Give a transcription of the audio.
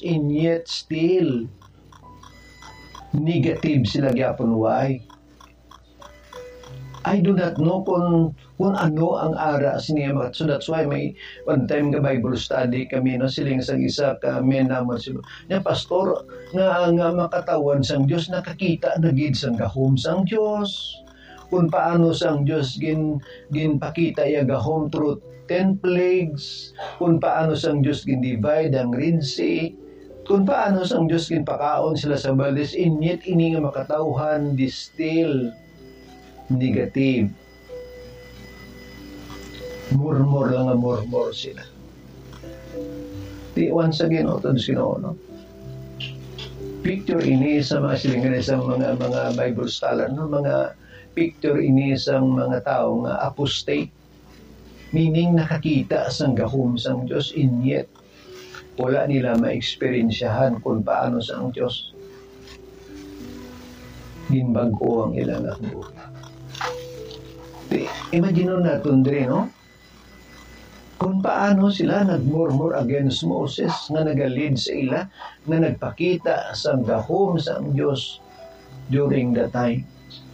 Diyos, and yet still negative sila gyapon. Why? I do not know kung ano ang ara niya. So that's why may one time nga Bible study kami no siling sang isa ka men namon si nya pastor nga makatawan sang Dios, nakakita na gid sang gahom sang Dios. Kung paano sang Dios ginpakita ya gahom through 10 plagues, kung paano sang Dios gin-divide ang Red Sea, kung paano sang Dios ginpakaon sila sa Valdez, inyet ini nga makatawhan di still negative. Murmur lang nga murmur sila. Di once again, ito sino, no? Picture ini sa mga silingan sa mga Bible scholar, no? Mga picture ini sa mga taong apostate, meaning nakakita sang gahom sang Diyos, and yet wala nila ma-experiensyahan kung paano sang Diyos ginbago ang ilang buhay. Imagine natin din, no? Kung paano sila nagmurmur against Moses, nga nagalid sa ila, nga nagpakita sa gahom sa Diyos during the time.